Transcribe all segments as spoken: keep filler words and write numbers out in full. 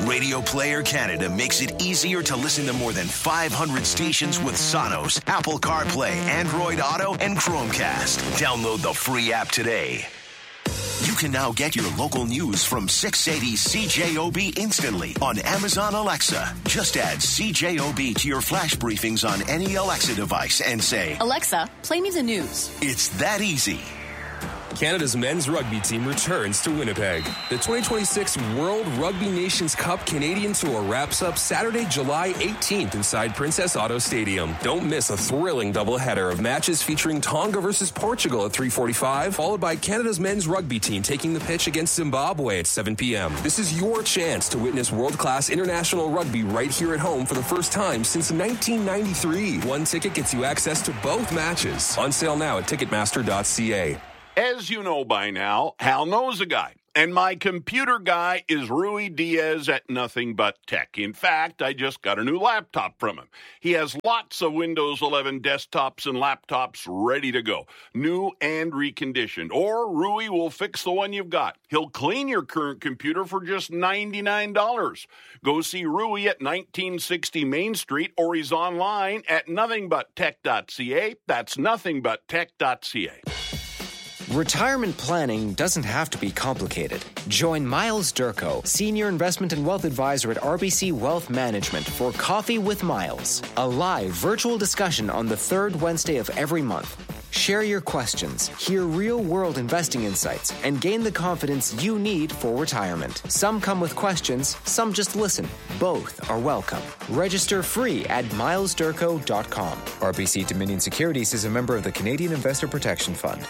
Radio Player Canada makes it easier to listen to more than five hundred stations with Sonos, Apple CarPlay, Android Auto, and Chromecast. Download the free app today. You can now get your local news from six eighty C J O B instantly on Amazon Alexa. Just add C J O B to your flash briefings on any Alexa device and say, Alexa, play me the news. It's that easy. Canada's men's rugby team returns to Winnipeg. The twenty twenty-six World Rugby Nations Cup Canadian Tour wraps up Saturday, July eighteenth inside Princess Auto Stadium. Don't miss a thrilling doubleheader of matches featuring Tonga versus Portugal at three forty-five, followed by Canada's men's rugby team taking the pitch against Zimbabwe at seven p.m. This is your chance to witness world-class international rugby right here at home for the first time since nineteen ninety-three. One ticket gets you access to both matches. On sale now at ticketmaster dot c a. As you know by now, Hal knows a guy, and my computer guy is Rui Diaz at Nothing But Tech. In fact, I just got a new laptop from him. He has lots of Windows eleven desktops and laptops ready to go, new and reconditioned. Or Rui will fix the one you've got. He'll clean your current computer for just ninety-nine dollars. Go see Rui at nineteen sixty Main Street, or he's online at nothing but tech dot c a. That's nothing but tech dot c a. Retirement planning doesn't have to be complicated. Join Miles Durko, Senior Investment and Wealth Advisor at R B C Wealth Management, for Coffee with Miles, a live virtual discussion on the third Wednesday of every month. Share your questions, hear real-world investing insights, and gain the confidence you need for retirement. Some come with questions, some just listen. Both are welcome. Register free at miles durko dot com. R B C Dominion Securities is a member of the Canadian Investor Protection Fund.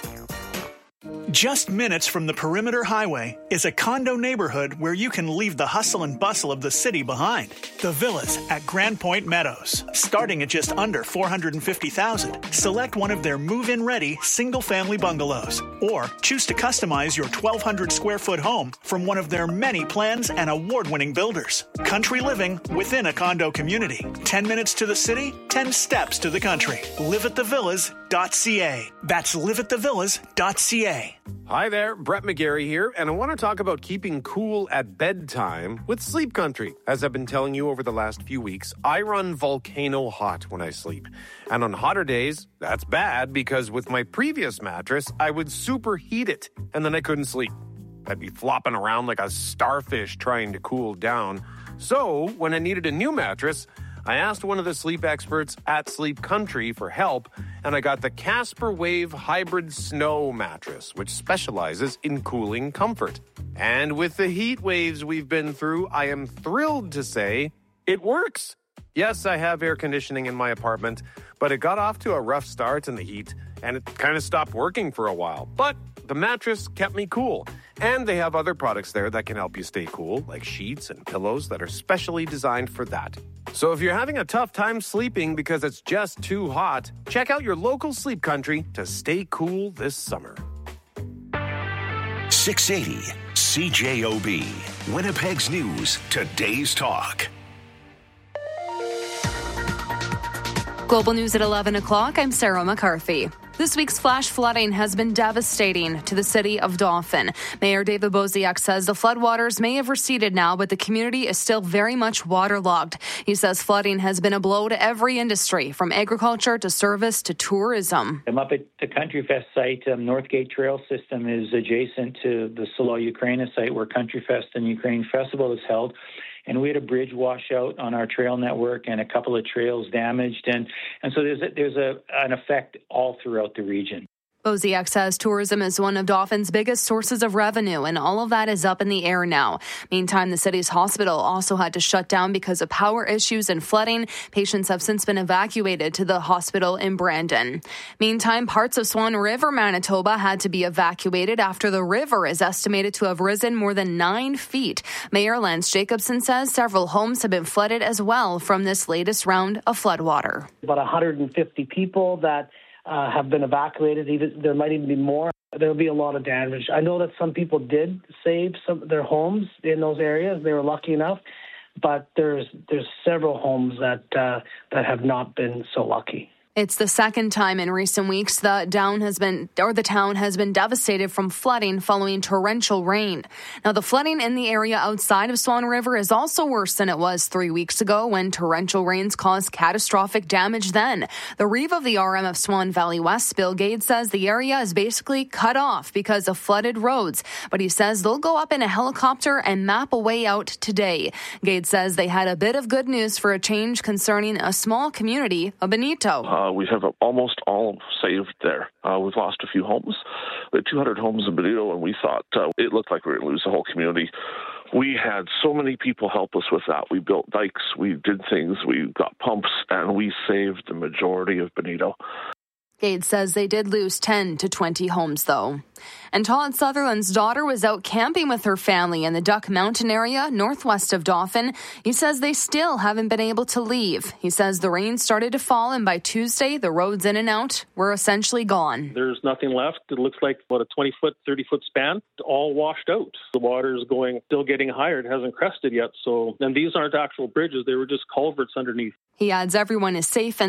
Just minutes from the Perimeter Highway is a condo neighborhood where you can leave the hustle and bustle of the city behind. The Villas at Grand Point Meadows. Starting at just under four hundred fifty thousand dollars, select one of their move-in ready single-family bungalows, or choose to customize your twelve hundred square foot home from one of their many plans and award-winning builders. Country living within a condo community. ten minutes to the city, ten steps to the country. live at the villas dot c a. That's live at the villas dot c a. Hi there, Brett McGarry here, and I want to talk about keeping cool at bedtime with Sleep Country. As I've been telling you over the last few weeks, I run volcano hot when I sleep. And on hotter days, that's bad because with my previous mattress, I would superheat it, and then I couldn't sleep. I'd be flopping around like a starfish trying to cool down. So, when I needed a new mattress, I asked one of the sleep experts at Sleep Country for help, and I got the Casper Wave Hybrid Snow mattress, which specializes in cooling comfort. And with the heat waves we've been through, I am thrilled to say it works. Yes, I have air conditioning in my apartment, but it got off to a rough start in the heat, and it kind of stopped working for a while. But the mattress kept me cool. And they have other products there that can help you stay cool, like sheets and pillows that are specially designed for that. So if you're having a tough time sleeping because it's just too hot, check out your local Sleep Country to stay cool this summer. six eighty C J O B, Winnipeg's News, Today's Talk. Global News at eleven o'clock. I'm Sarah McCarthy. This week's flash flooding has been devastating to the city of Dauphin. Mayor David Bosiak says the floodwaters may have receded now, but the community is still very much waterlogged. He says flooding has been a blow to every industry, from agriculture to service to tourism. I'm up at the Country Fest site. Um, Northgate Trail System is adjacent to the Solo Ukraina site where Country Fest and Ukraine Festival is held. And we had a bridge washout on our trail network and a couple of trails damaged. And, and so there's, a, there's a, an effect all throughout the region. Bosiak says tourism is one of Dauphin's biggest sources of revenue, and all of that is up in the air now. Meantime, the city's hospital also had to shut down because of power issues and flooding. Patients have since been evacuated to the hospital in Brandon. Meantime, parts of Swan River, Manitoba had to be evacuated after the river is estimated to have risen more than nine feet. Mayor Lance Jacobson says several homes have been flooded as well from this latest round of floodwater. About one hundred fifty people that Uh, have been evacuated. Even there might even be more. There will be a lot of damage. I know that some people did save some of their homes in those areas. They were lucky enough, but there's there's several homes that uh, that have not been so lucky. It's the second time in recent weeks the down has been, or the town has been devastated from flooding following torrential rain. Now, the flooding in the area outside of Swan River is also worse than it was three weeks ago when torrential rains caused catastrophic damage then. The reeve of the R M F Swan Valley West, Bill Gates, says the area is basically cut off because of flooded roads, but he says they'll go up in a helicopter and map a way out today. Gates says they had a bit of good news for a change concerning a small community of Bonito. Uh, we have almost all saved there. Uh, we've lost a few homes. We had two hundred homes in Bonito, and we thought uh, it looked like we were going to lose the whole community. We had so many people help us with that. We built dikes, we did things, we got pumps, and we saved the majority of Bonito. Gates says they did lose ten to twenty homes, though. And Todd Sutherland's daughter was out camping with her family in the Duck Mountain area, northwest of Dauphin. He says they still haven't been able to leave. He says the rain started to fall, and by Tuesday, the roads in and out were essentially gone. There's nothing left. It looks like about a twenty-foot, thirty-foot span, all washed out. The water's going, still getting higher. It hasn't crested yet. So, and these aren't actual bridges. They were just culverts underneath. He adds everyone is safe and